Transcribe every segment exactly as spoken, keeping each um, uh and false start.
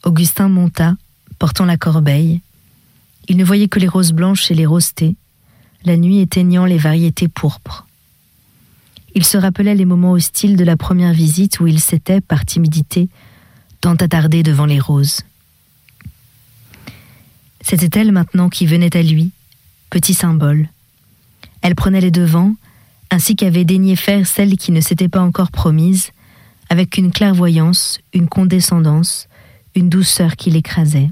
Augustin monta, portant la corbeille. Il ne voyait que les roses blanches et les rosetées, la nuit éteignant les variétés pourpres. Il se rappelait les moments hostiles de la première visite où il s'était, par timidité, tant attardé devant les roses. C'était elle maintenant qui venait à lui, petit symbole. Elle prenait les devants, ainsi qu'avait daigné faire celle qui ne s'était pas encore promise, avec une clairvoyance, une condescendance, une douceur qui l'écrasait.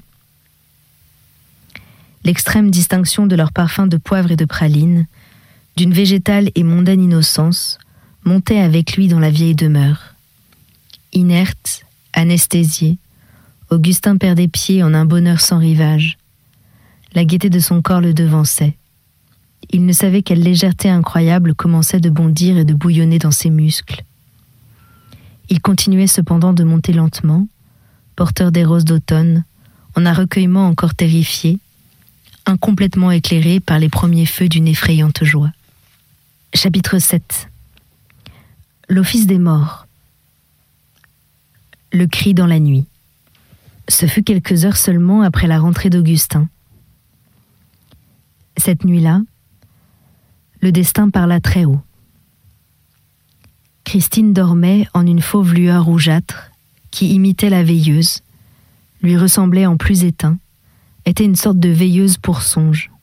L'extrême distinction de leur parfum de poivre et de praline, d'une végétale et mondaine innocence, montait avec lui dans la vieille demeure. Inerte, anesthésié, Augustin perdait pied en un bonheur sans rivage. La gaieté de son corps le devançait. Il ne savait quelle légèreté incroyable commençait de bondir et de bouillonner dans ses muscles. Il continuait cependant de monter lentement, porteur des roses d'automne, en un recueillement encore terrifié, incomplètement éclairé par les premiers feux d'une effrayante joie. Chapitre sept. L'office des morts. Le cri dans la nuit. Ce fut quelques heures seulement après la rentrée d'Augustin. Cette nuit-là, le destin parla très haut. Christine dormait en une fauve lueur rougeâtre qui imitait la veilleuse, lui ressemblait en plus éteint, était une sorte de veilleuse pour songe.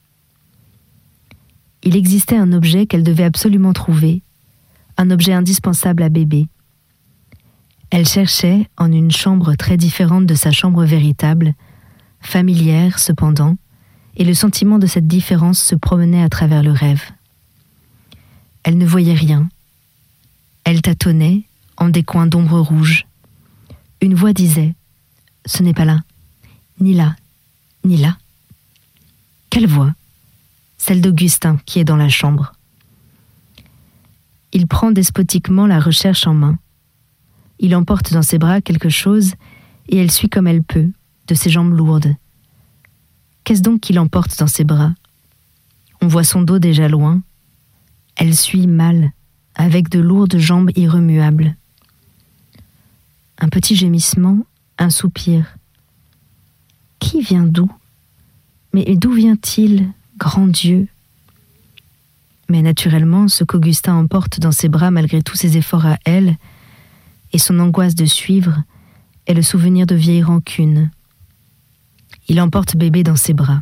Il existait un objet qu'elle devait absolument trouver, un objet indispensable à bébé. Elle cherchait, en une chambre très différente de sa chambre véritable, familière cependant, et le sentiment de cette différence se promenait à travers le rêve. Elle ne voyait rien. Elle tâtonnait en des coins d'ombre rouge. Une voix disait « Ce n'est pas là, ni là, ni là. » Quelle voix ? Celle d'Augustin qui est dans la chambre. Il prend despotiquement la recherche en main. Il emporte dans ses bras quelque chose et elle suit comme elle peut, de ses jambes lourdes. Qu'est-ce donc qu'il emporte dans ses bras ? On voit son dos déjà loin. Elle suit mal, avec de lourdes jambes irremuables. Un petit gémissement, un soupir. Qui vient d'où ? Mais d'où vient-il, grand Dieu ? Mais naturellement, ce qu'Augustin emporte dans ses bras malgré tous ses efforts à elle, et son angoisse de suivre, est le souvenir de vieilles rancunes. Il emporte bébé dans ses bras.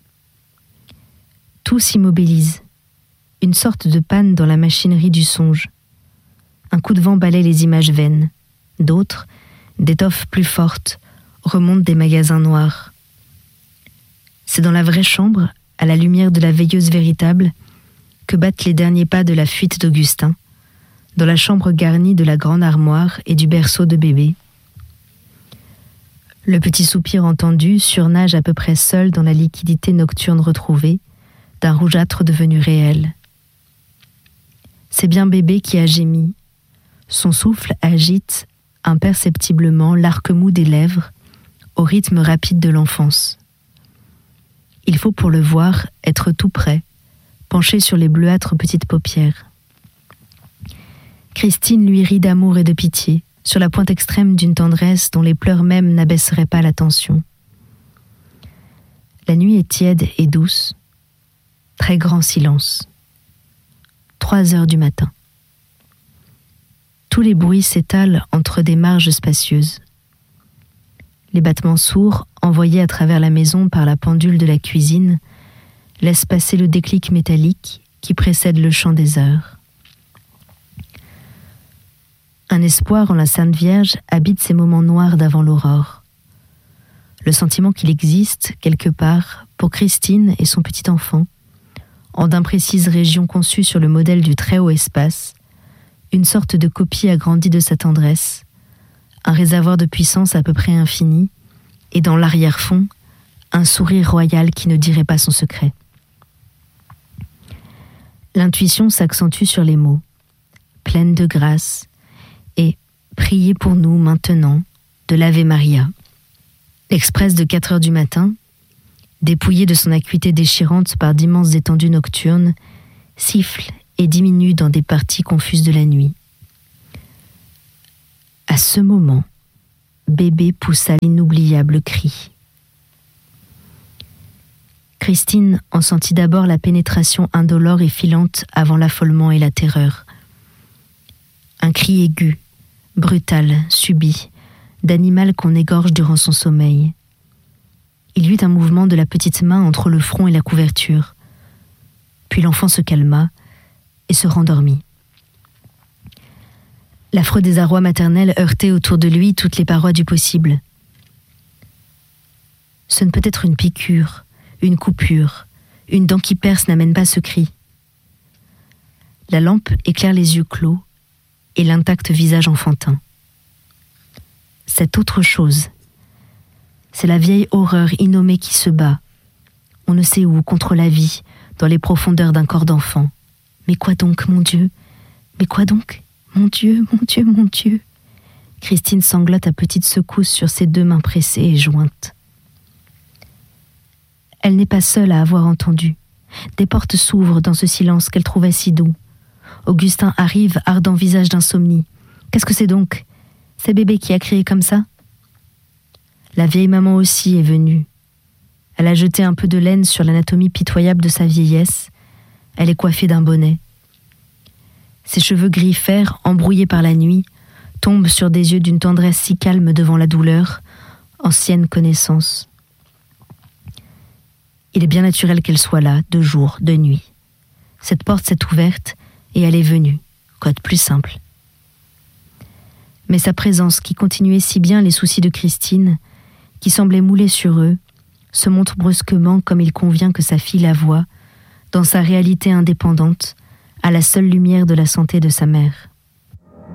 Tout s'immobilise. Une sorte de panne dans la machinerie du songe. Un coup de vent balaie les images vaines. D'autres, d'étoffes plus fortes, remontent des magasins noirs. C'est dans la vraie chambre, à la lumière de la veilleuse véritable, que battent les derniers pas de la fuite d'Augustin, dans la chambre garnie de la grande armoire et du berceau de bébé. Le petit soupir entendu surnage à peu près seul dans la liquidité nocturne retrouvée, d'un rougeâtre devenu réel. C'est bien bébé qui a gémi. Son souffle agite imperceptiblement l'arc mou des lèvres, au rythme rapide de l'enfance. Il faut pour le voir être tout près, penché sur les bleuâtres petites paupières. Christine lui rit d'amour et de pitié, sur la pointe extrême d'une tendresse dont les pleurs même n'abaisseraient pas la tension. La nuit est tiède et douce. Très grand silence. Trois heures du matin. Tous les bruits s'étalent entre des marges spacieuses. Les battements sourds, envoyés à travers la maison par la pendule de la cuisine, laissent passer le déclic métallique qui précède le chant des heures. Un espoir en la Sainte Vierge habite ces moments noirs d'avant l'aurore. Le sentiment qu'il existe, quelque part, pour Christine et son petit enfant, en d'imprécises régions conçues sur le modèle du très haut espace, une sorte de copie agrandie de sa tendresse, un réservoir de puissance à peu près infini, et dans l'arrière-fond, un sourire royal qui ne dirait pas son secret. L'intuition s'accentue sur les mots, pleine de grâce, et « Priez pour nous maintenant » de l'Ave Maria. L'express de quatre heures du matin, dépouillé de son acuité déchirante par d'immenses étendues nocturnes, siffle et diminue dans des parties confuses de la nuit. À ce moment, bébé poussa l'inoubliable cri. Christine en sentit d'abord la pénétration indolore et filante avant l'affolement et la terreur. Un cri aigu, brutal, subit, d'animal qu'on égorge durant son sommeil. Il y eut un mouvement de la petite main entre le front et la couverture. Puis l'enfant se calma et se rendormit. L'affreux désarroi maternel heurtait autour de lui toutes les parois du possible. Ce ne peut être une piqûre, une coupure, une dent qui perce n'amène pas ce cri. La lampe éclaire les yeux clos et l'intact visage enfantin. C'est autre chose. C'est la vieille horreur innommée qui se bat, on ne sait où, contre la vie, dans les profondeurs d'un corps d'enfant. Mais quoi donc, mon Dieu? Mais quoi donc? Mon Dieu, mon Dieu, mon Dieu! Christine sanglote à petites secousses sur ses deux mains pressées et jointes. Elle n'est pas seule à avoir entendu. Des portes s'ouvrent dans ce silence qu'elle trouvait si doux. Augustin arrive, ardent visage d'insomnie. Qu'est-ce que c'est donc? C'est bébé qui a crié comme ça? La vieille maman aussi est venue. Elle a jeté un peu de laine sur l'anatomie pitoyable de sa vieillesse. Elle est coiffée d'un bonnet. Ses cheveux gris fer, embrouillés par la nuit, tombent sur des yeux d'une tendresse si calme devant la douleur, ancienne connaissance. Il est bien naturel qu'elle soit là, de jour, de nuit. Cette porte s'est ouverte et elle est venue, quoi de plus simple. Mais sa présence, qui continuait si bien les soucis de Christine, qui semblait mouler sur eux, se montre brusquement comme il convient que sa fille la voie, dans sa réalité indépendante, à la seule lumière de la santé de sa mère.